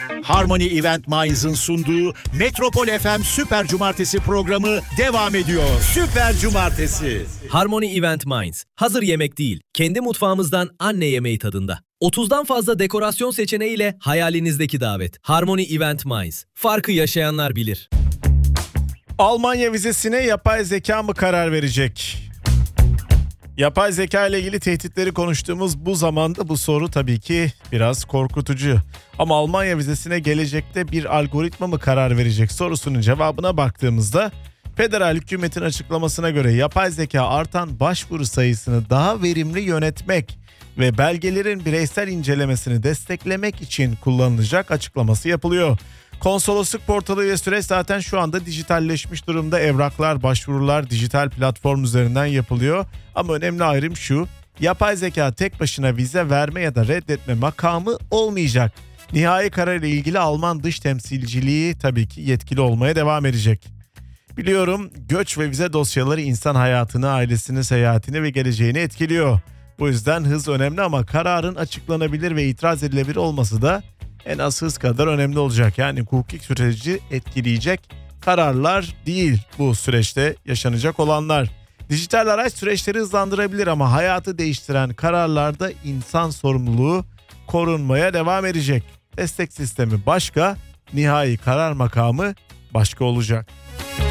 Harmony Event Minds'ın sunduğu Metropol FM Süper Cumartesi programı devam ediyor. Süper Cumartesi. Harmony Event Minds. Hazır yemek değil, kendi mutfağımızdan anne yemeği tadında. 30'dan fazla dekorasyon seçeneğiyle hayalinizdeki davet. Harmony Event Minds. Farkı yaşayanlar bilir. Almanya vizesine yapay zeka mı karar verecek? Yapay zeka ile ilgili tehditleri konuştuğumuz bu zamanda bu soru tabii ki biraz korkutucu. Ama Almanya vizesine gelecekte bir algoritma mı karar verecek sorusunun cevabına baktığımızda federal hükümetin açıklamasına göre yapay zeka artan başvuru sayısını daha verimli yönetmek ve belgelerin bireysel incelemesini desteklemek için kullanılacak açıklaması yapılıyor. Konsolosluk portalı ve süreç zaten şu anda dijitalleşmiş durumda. Evraklar, başvurular dijital platform üzerinden yapılıyor. Ama önemli ayrım şu: yapay zeka tek başına vize verme ya da reddetme makamı olmayacak. Nihai karar ile ilgili Alman dış temsilciliği tabii ki yetkili olmaya devam edecek. Biliyorum, göç ve vize dosyaları insan hayatını, ailesinin seyahatini ve geleceğini etkiliyor. Bu yüzden hız önemli ama kararın açıklanabilir ve itiraz edilebilir olması da en az hız kadar önemli olacak. Yani hukuki süreci etkileyecek kararlar değil bu süreçte yaşanacak olanlar. Dijital araç süreçleri hızlandırabilir ama hayatı değiştiren kararlarda insan sorumluluğu korunmaya devam edecek. Destek sistemi başka, nihai karar makamı başka olacak.